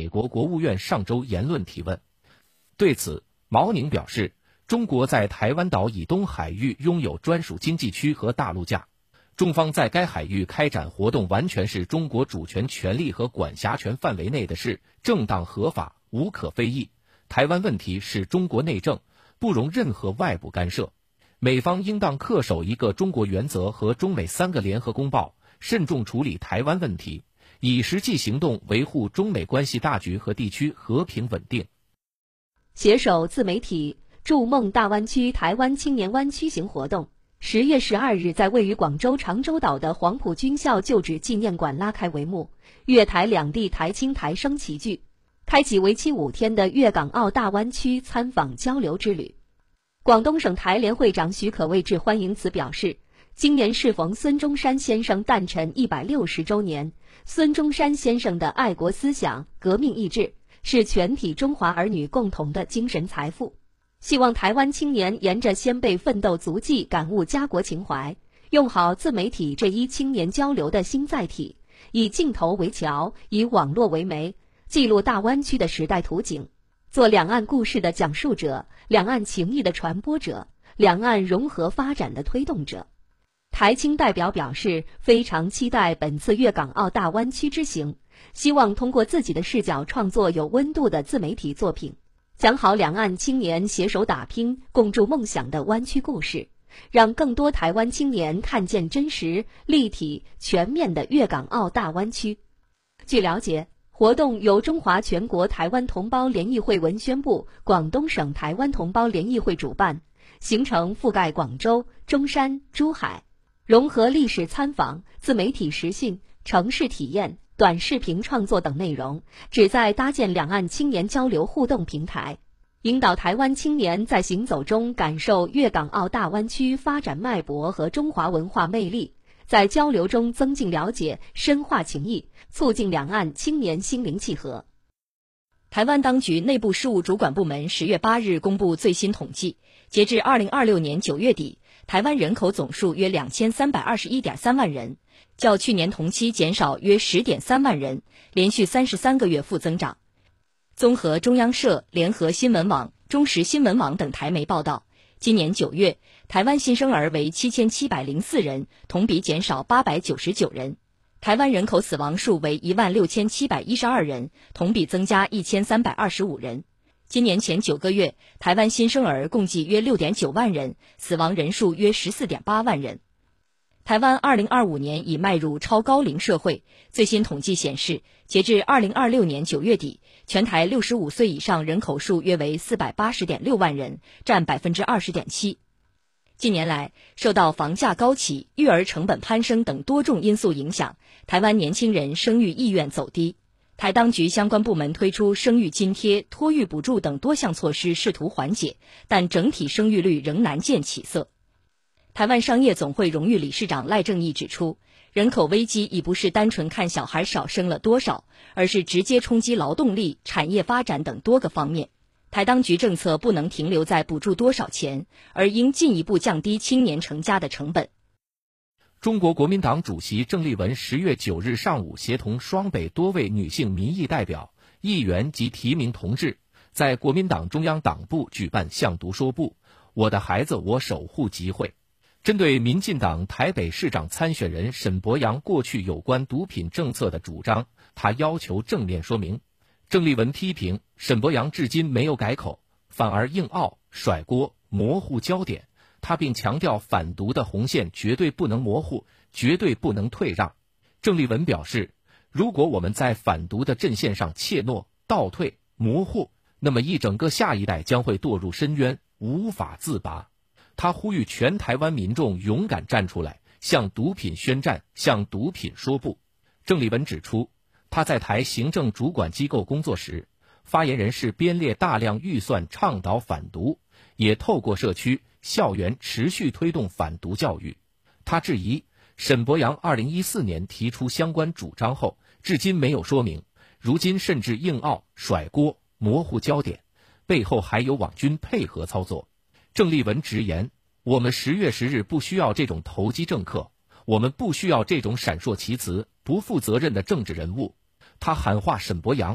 美国国务院上周言论提问。对此，毛宁表示，中国在台湾岛以东海域拥有专属经济区和大陆架，中方在该海域开展活动完全是中国主权权利和管辖权范围内的事，正当合法，无可非议。台湾问题是中国内政，不容任何外部干涉。美方应当恪守一个中国原则和中美3个联合公报，慎重处理台湾问题，以实际行动维护中美关系大局和地区和平稳定。 携手自媒体筑梦大湾区台湾青年湾区行活动10月12日在位于广州长洲岛的黄埔军校旧址纪念馆拉开帷幕，粤台两地台青台生齐聚，开启为期5天的粤港澳大湾区参访交流之旅。广东省台联会长许可卫致欢迎词表示，今年适逢孙中山先生诞辰160周年，孙中山先生的爱国思想、革命意志是全体中华儿女共同的精神财富。希望台湾青年沿着先辈奋斗足迹感悟家国情怀，用好自媒体这一青年交流的新载体，以镜头为桥，以网络为媒，记录大湾区的时代图景，做两岸故事的讲述者，两岸情谊的传播者，两岸融合发展的推动者。台青代表表示，非常期待本次粤港澳大湾区之行，希望通过自己的视角创作有温度的自媒体作品，讲好两岸青年携手打拼、共筑梦想的湾区故事，让更多台湾青年看见真实、立体、全面的粤港澳大湾区。据了解，活动由中华全国台湾同胞联谊会文宣部、广东省台湾同胞联谊会主办，行程覆盖广州、中山、珠海，融合历史参访、自媒体实训、城市体验、短视频创作等内容，旨在搭建两岸青年交流互动平台，引导台湾青年在行走中感受粤港澳大湾区发展脉搏和中华文化魅力，在交流中增进了解、深化情谊，促进两岸青年心灵契合。 台湾当局内部事务主管部门10月8日公布最新统计，截至2026年9月底，台湾人口总数约2321.3万人，较去年同期减少约10.3万人，连续33个月负增长。综合中央社、联合新闻网、中时新闻网等台媒报道，今年9月，台湾新生儿为7704人，同比减少899人。台湾人口死亡数为16712人，同比增加1325人。今年前9个月，台湾新生儿共计约6.9万人，死亡人数约14.8万人。台湾2025年已迈入超高龄社会，最新统计显示，截至2026年9月底，全台65岁以上人口数约为480.6万人，占 20.7%。近年来，受到房价高企、育儿成本攀升等多种因素影响，台湾年轻人生育意愿走低。台当局相关部门推出生育津贴、托育补助等多项措施，试图缓解，但整体生育率仍难见起色。台湾商业总会荣誉理事长赖正义指出，人口危机已不是单纯看小孩少生了多少，而是直接冲击劳动力、产业发展等多个方面。台当局政策不能停留在补助多少钱，而应进一步降低青年成家的成本。 中国国民党主席郑丽文10月9日上午协同双北多位女性民意代表、议员及提名同志，在国民党中央党部举办向读说部我的孩子我守护集会，针对民进党台北市长参选人沈伯洋过去有关毒品政策的主张，他要求正面说明。郑丽文批评沈伯洋至今没有改口，反而硬拗、甩锅、模糊焦点，他并强调反毒的红线绝对不能模糊，绝对不能退让。郑丽文表示，如果我们在反毒的阵线上怯懦、倒退、模糊，那么一整个下一代将会堕入深渊，无法自拔。他呼吁全台湾民众勇敢站出来，向毒品宣战，向毒品说不。郑丽文指出，他在台行政主管机构工作时，发言人是编列大量预算倡导反毒，也透过社区、校园持续推动反毒教育。他质疑沈伯洋2014年提出相关主张后，至今没有说明，如今甚至硬拗、甩锅、模糊焦点，背后还有网军配合操作。郑丽文直言，我们10月10日不需要这种投机政客，我们不需要这种闪烁其词、不负责任的政治人物。他喊话沈伯洋，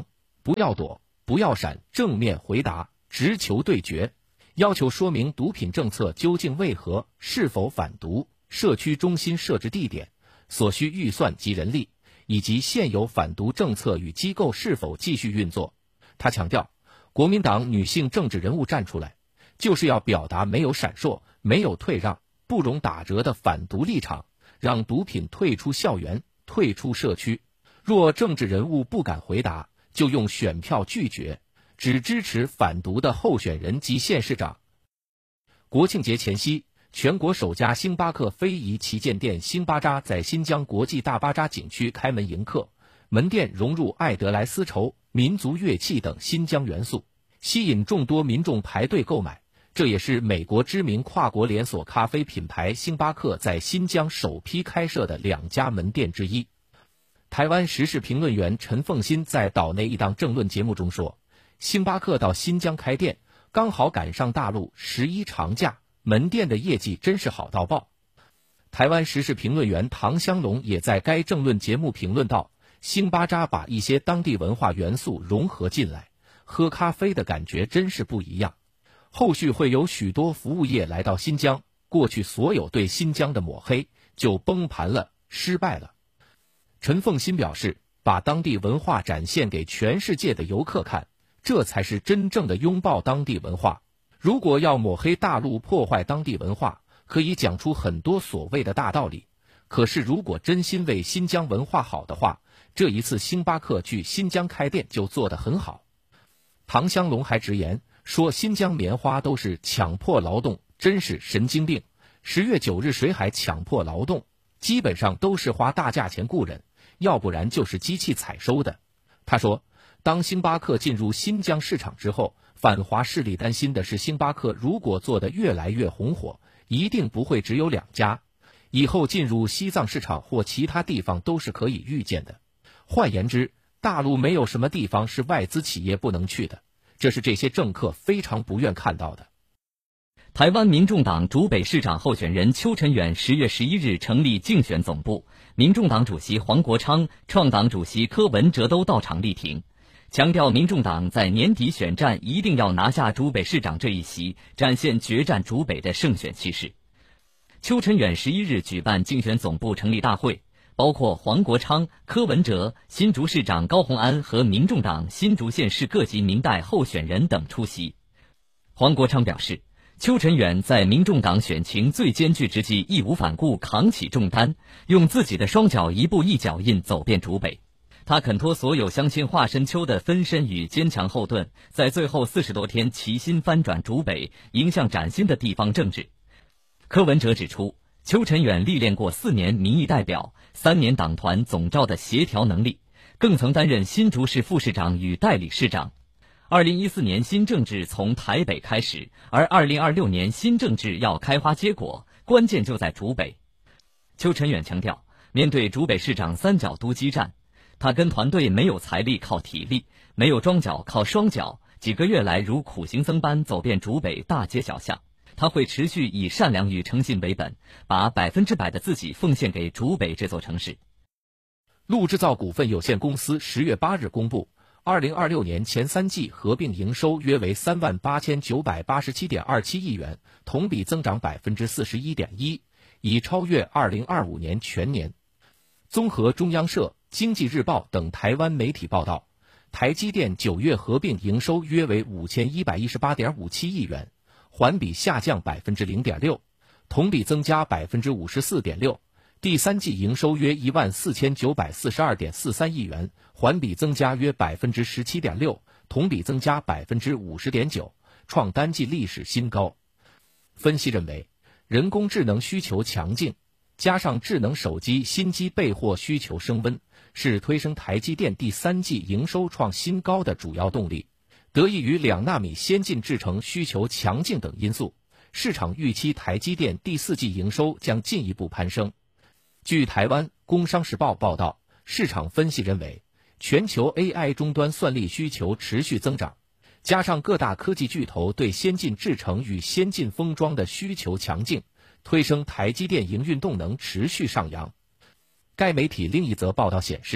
不要躲，不要闪，正面回答，直球对决，要求说明毒品政策究竟为何，是否反毒，社区中心设置地点，所需预算及人力，以及现有反毒政策与机构是否继续运作。他强调，国民党女性政治人物站出来，就是要表达没有闪烁、没有退让、不容打折的反毒立场，让毒品退出校园、退出社区。若政治人物不敢回答，就用选票拒绝，只支持反毒的候选人及县市长。国庆节前夕，全国首家星巴克非遗旗舰店星巴扎在新疆国际大巴扎景区开门迎客，门店融入爱德莱丝绸、民族乐器等新疆元素，吸引众多民众排队购买。这也是美国知名跨国连锁咖啡品牌星巴克在新疆首批开设的2家门店之一。台湾时事评论员陈凤新在岛内一档政论节目中说，星巴克到新疆开店，刚好赶上大陆11长假，门店的业绩真是好到爆。台湾时事评论员唐香龙也在该政论节目评论道，星巴扎把一些当地文化元素融合进来，喝咖啡的感觉真是不一样。后续会有许多服务业来到新疆，过去所有对新疆的抹黑就崩盘了，失败了。陈凤新表示，把当地文化展现给全世界的游客看，这才是真正的拥抱当地文化。如果要抹黑大陆、破坏当地文化，可以讲出很多所谓的大道理，可是如果真心为新疆文化好的话，这一次星巴克去新疆开店就做得很好。唐香龙还直言说，新疆棉花都是强迫劳动，真是神经病。10月9日谁还强迫劳动？基本上都是花大价钱雇人，要不然就是机器采收的。他说，当星巴克进入新疆市场之后，反华势力担心的是，星巴克如果做得越来越红火，一定不会只有2家，以后进入西藏市场或其他地方都是可以预见的。换言之，大陆没有什么地方是外资企业不能去的，这是这些政客非常不愿看到的。 台湾民众党竹北市长候选人邱成远10月11日成立竞选总部，民众党主席黄国昌、创党主席柯文哲都到场力挺，强调民众党在年底选战一定要拿下竹北市长这一席，展现决战竹北的胜选气势。邱成远11日举办竞选总部成立大会，包括黄国昌、柯文哲、新竹市长高虹安和民众党新竹县市各级民代候选人等出席。黄国昌表示，邱成远在民众党选情最艰巨之际义无反顾扛起重担，用自己的双脚一步一脚印走遍竹北。他恳托所有乡亲化身邱的分身与坚强后盾，在最后40多天齐心翻转竹北迎向崭新的地方政治。柯文哲指出，邱成远历练过4年民意代表、3年党团总召的协调能力，更曾担任新竹市副市长与代理市长。2014年新政治从台北开始，而2026年新政治要开花结果，关键就在竹北。邱成远强调，面对竹北市长3角都激战，他跟团队没有财力靠体力，没有庄脚靠双脚，几个月来如苦行僧般走遍竹北大街小巷。他会持续以善良与诚信为本，把100%的自己奉献给竹北这座城市。 陆制造股份有限公司10月8日公布，2026年前3季合并营收约为38987.27亿元，同比增长41.1%，已超越2025年全年。综合中央社、经济日报等台湾媒体报道，台积电9月合并营收约为5118.57亿元，环比下降0.6%，同比增加54.6%。第3季营收约14942.43亿元，环比增加约17.6%，同比增加50.9%，创单季历史新高。分析认为，人工智能需求强劲，加上智能手机新机备货需求升温，是推升台积电第3季营收创新高的主要动力。得益于2纳米先进制程需求强劲等因素，市场预期台积电第4季营收将进一步攀升。据台湾《工商时报》报道，市场分析认为，全球 AI 终端算力需求持续增长，加上各大科技巨头对先进制程与先进封装的需求强劲，推升台积电营运动能持续上扬。该媒体另一则报道显示，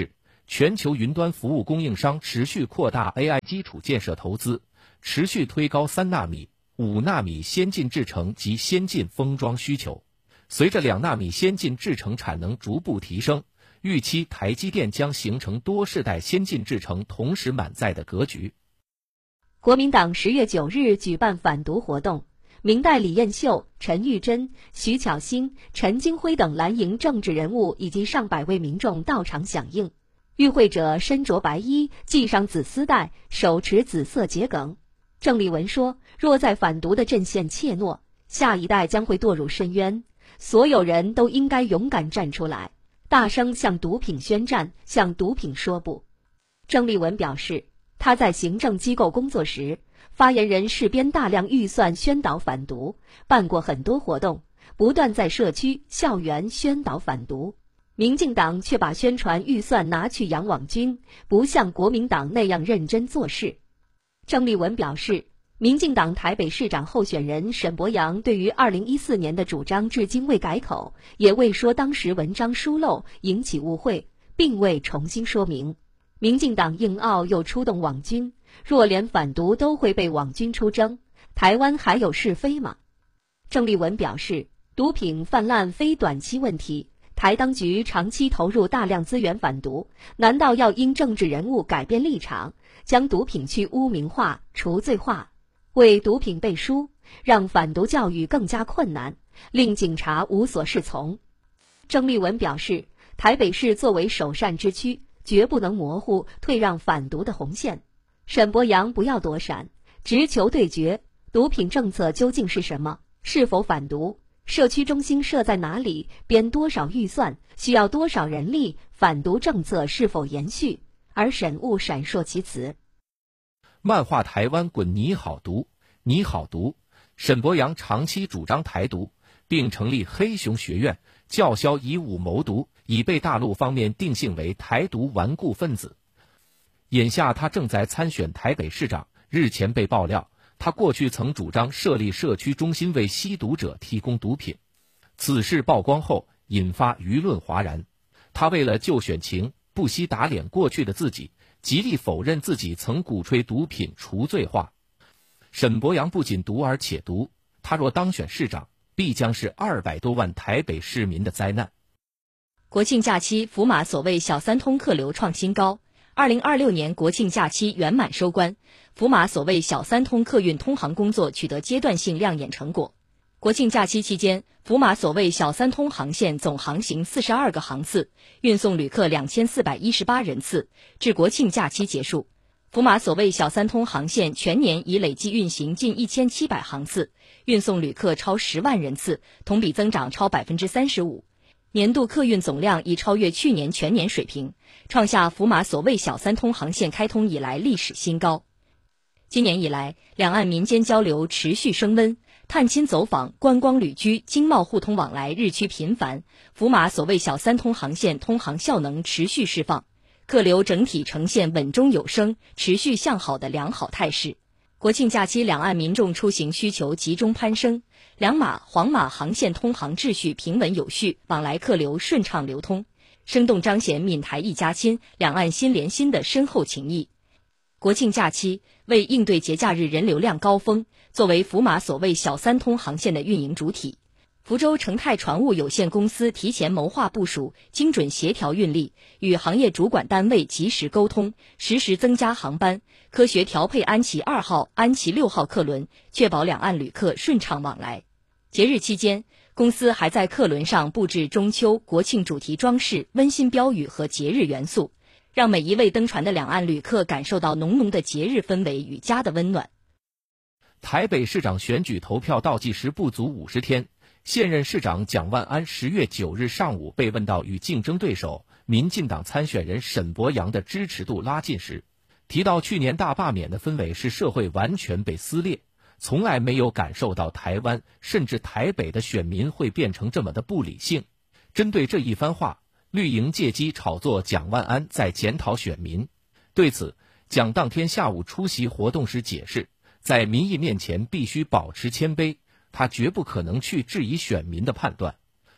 全球云端服务供应商持续扩大 AI 基础建设投资，持续推高3纳米、5纳米先进制程及先进封装需求。随着2纳米先进制程产能逐步提升，预期台积电将形成多世代先进制程同时满载的格局。 国民党10月9日举办反毒活动，明代李彦秀、陈玉珍、徐巧芯、陈金辉等蓝营政治人物以及上百位民众到场响应。与会者身着白衣，系上紫丝带，手持紫色桔梗。郑丽文说，若在反毒的阵线怯懦，下一代将会堕入深渊。所有人都应该勇敢站出来，大声向毒品宣战，向毒品说不。郑丽文表示，他在行政机构工作时，发言人试编大量预算宣导反毒，办过很多活动，不断在社区、校园宣导反毒。民进党却把宣传预算拿去养网军，不像国民党那样认真做事。郑丽文表示，民进党台北市长候选人沈伯洋对于2014年的主张至今未改口，也未说当时文章疏漏引起误会，并未重新说明。民进党硬拗又出动网军，若连反毒都会被网军出征，台湾还有是非吗？郑丽文表示，毒品泛滥非短期问题，台当局长期投入大量资源反毒，难道要因政治人物改变立场，将毒品去污名化、除罪化，为毒品背书，让反毒教育更加困难，令警察无所适从？郑丽文表示，台北市作为首善之区，绝不能模糊退让反毒的红线。沈伯洋不要躲闪，直球对决，毒品政策究竟是什么？是否反毒？社区中心设在哪里？编多少预算？需要多少人力？反毒政策是否延续？而沈勿闪烁其词。 漫画台湾滚你好毒，你好毒。沈伯洋长期主张台独，并成立黑熊学院，叫嚣以武谋独，已被大陆方面定性为台独顽固分子。眼下他正在参选台北市长，日前被爆料，他过去曾主张设立社区中心为吸毒者提供毒品。此事曝光后，引发舆论哗然。他为了救选情，不惜打脸过去的自己，极力否认自己曾鼓吹毒品除罪化。沈伯洋不仅毒而且毒，他若当选市长，必将是200多万台北市民的灾难。 国庆假期，福马所谓小三通客流创新高。2026年国庆假期圆满收官，福马所谓小三通客运通航工作取得阶段性亮眼成果。国庆假期期间，福马所谓小三通航线总航行42个航次，运送旅客2418人次。至国庆假期结束，福马所谓小三通航线全年已累计运行近1700航次，运送旅客超10万人次，同比增长超 35%。年度客运总量已超越去年全年水平，创下福马所谓小三通航线开通以来历史新高。今年以来，两岸民间交流持续升温，探亲走访、观光旅居、经贸互通往来日趋频繁，福马所谓小三通航线通航效能持续释放，客流整体呈现稳中有升、持续向好的良好态势。国庆假期两岸民众出行需求集中攀升，两马、黄马航线通航秩序平稳有序，往来客流顺畅流通，生动彰显闽台一家亲、两岸心连心的深厚情谊。国庆假期为应对节假日人流量高峰，作为福马所谓小三通航线的运营主体，福州成泰船务有限公司提前谋划部署，精准协调运力，与行业主管单位及时沟通，实时增加航班，科学调配安琪2号、安琪6号客轮，确保两岸旅客顺畅往来。节日期间，公司还在客轮上布置中秋、国庆主题装饰、温馨标语和节日元素，让每一位登船的两岸旅客感受到浓浓的节日氛围与家的温暖。 台北市长选举投票倒计时不足50天，现任市长蒋万安10月9日上午被问到与竞争对手民进党参选人沈伯洋的支持度拉近时，提到去年大罢免的氛围是社会完全被撕裂，从来没有感受到台湾甚至台北的选民会变成这么的不理性。针对这一番话，绿营借机炒作蒋万安在检讨选民。对此，蒋当天下午出席活动时解释，在民意面前必须保持谦卑，他绝不可能去质疑选民的判断。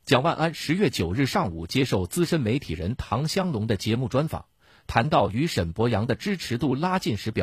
蒋万安10月9日上午接受资深媒体人唐湘龙的节目专访，谈到与沈博阳的支持度拉近时表